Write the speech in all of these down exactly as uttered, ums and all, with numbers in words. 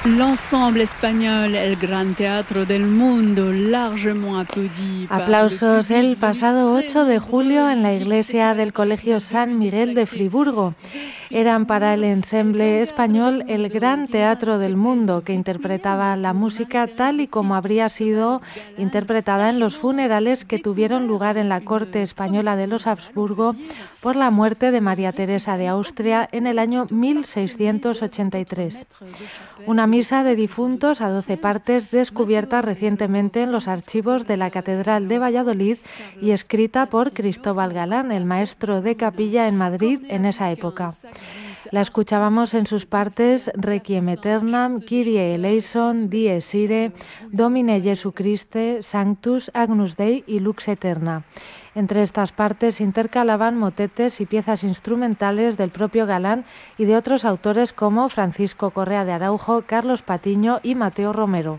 L'ensemble español, el gran teatro del mundo, largement applaudi. Aplausos el pasado ocho de julio en la iglesia del Colegio San Miguel de Friburgo. Eran para el ensemble español el gran teatro del mundo, que interpretaba la música tal y como habría sido interpretada en los funerales que tuvieron lugar en la corte española de los Habsburgo por la muerte de María Teresa de Austria en el año mil seiscientos ochenta y tres. Una misa de difuntos a doce partes descubierta recientemente en los archivos de la Catedral de Valladolid y escrita por Cristóbal Galán, el maestro de capilla en Madrid en esa época. La escuchábamos en sus partes Requiem Aeternam, Kyrie eleison, Dies Irae, Domine Jesu Christe, Sanctus, Agnus Dei y Lux Aeterna. Entre estas partes intercalaban motetes y piezas instrumentales del propio Galán y de otros autores como Francisco Correa de Araujo, Carlos Patiño y Mateo Romero.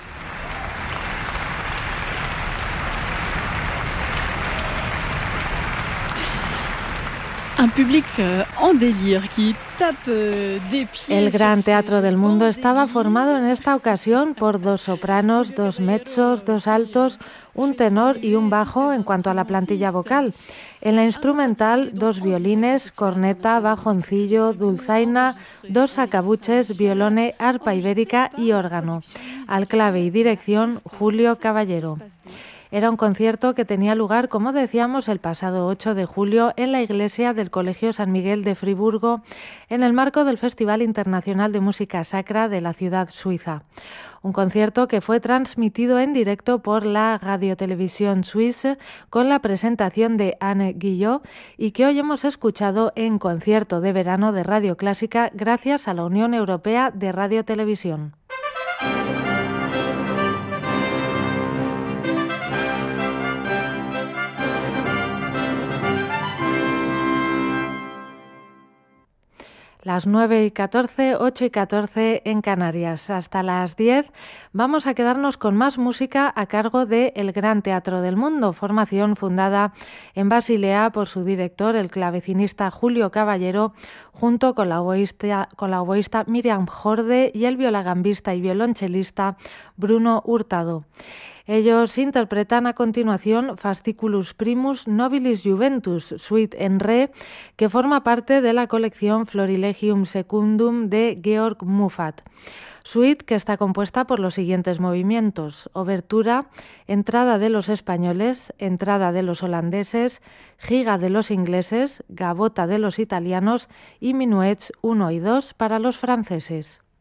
Un public en délire qui tape des pieds. El Gran Teatro del Mundo estaba formado en esta ocasión por dos sopranos, dos mezzos, dos altos, un tenor y un bajo en cuanto a la plantilla vocal. En la instrumental, dos violines, corneta, bajoncillo, dulzaina, dos sacabuches, violone, arpa ibérica y órgano. Al clave y dirección, Julio Caballero. Era un concierto que tenía lugar, como decíamos, el pasado ocho de julio en la iglesia del Colegio San Miguel de Friburgo, en el marco del Festival Internacional de Música Sacra de la ciudad suiza. Un concierto que fue transmitido en directo por la Radiotelevisión Suisse con la presentación de Anne Guillot y que hoy hemos escuchado en concierto de verano de Radio Clásica gracias a la Unión Europea de Radiotelevisión. Las nueve y catorce, ocho y catorce en Canarias. Hasta las diez vamos a quedarnos con más música a cargo de El Gran Teatro del Mundo, formación fundada en Basilea por su director, el clavecinista Julio Caballero, junto con la oboísta, con la oboísta Miriam Jorde y el violagambista y violonchelista Bruno Hurtado. Ellos interpretan a continuación Fasciculus Primus Nobilis Juventus, suite en re, que forma parte de la colección Florilegium Secundum de Georg Muffat. Suite que está compuesta por los siguientes movimientos: obertura, entrada de los españoles, entrada de los holandeses, giga de los ingleses, gavota de los italianos y minuets uno y dos para los franceses.